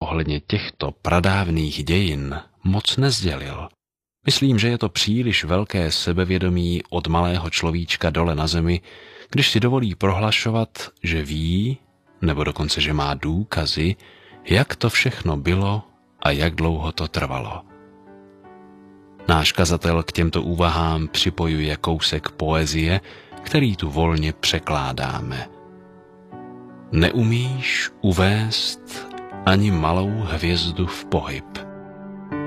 ohledně těchto pradávných dějin moc nezdělil. Myslím, že je to příliš velké sebevědomí od malého človíčka dole na zemi, když si dovolí prohlašovat, že ví, nebo dokonce, že má důkazy, jak to všechno bylo a jak dlouho to trvalo. Náš kazatel k těmto úvahám připojuje kousek poezie, který tu volně překládáme. Neumíš uvést ani malou hvězdu v pohyb.